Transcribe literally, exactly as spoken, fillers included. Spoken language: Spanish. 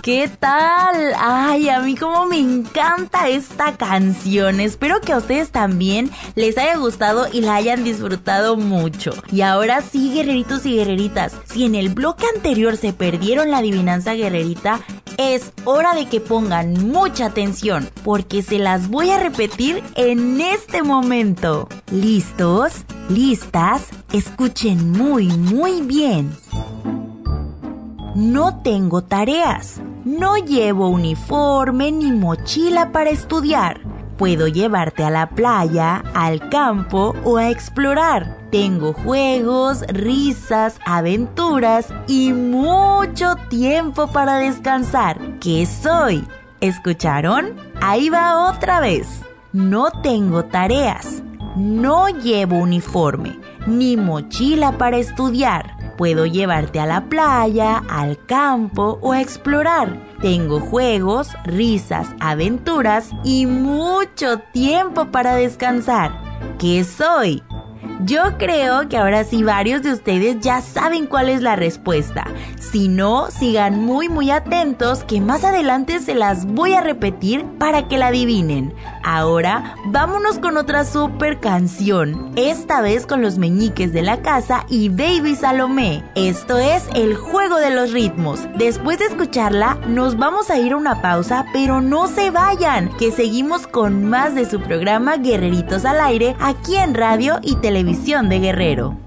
¿Qué tal? Ay, a mí como me encanta esta canción. Espero que a ustedes también les haya gustado y la hayan disfrutado mucho. Y ahora sí, guerreritos y guerreritas, si en el bloque anterior se perdieron la adivinanza guerrerita, es hora de que pongan mucha atención, porque se las voy a repetir en este momento. ¿Listos? ¿Listas? Escuchen muy, muy bien. No tengo tareas, no llevo uniforme ni mochila para estudiar. Puedo llevarte a la playa, al campo o a explorar. Tengo juegos, risas, aventuras y mucho tiempo para descansar. ¿Qué soy? ¿Escucharon? Ahí va otra vez. No tengo tareas, no llevo uniforme ni mochila para estudiar. Puedo llevarte a la playa, al campo o a explorar. Tengo juegos, risas, aventuras y mucho tiempo para descansar. ¿Qué soy? Yo creo que ahora sí varios de ustedes ya saben cuál es la respuesta. Si no, sigan muy muy atentos que más adelante se las voy a repetir para que la adivinen. Ahora vámonos con otra super canción, esta vez con los Meñiques de la Casa y Baby Salomé. Esto es El Juego de los Ritmos. Después de escucharla nos vamos a ir a una pausa, pero no se vayan, que seguimos con más de su programa Guerreritos al Aire aquí en Radio y Televisión de Guerrero.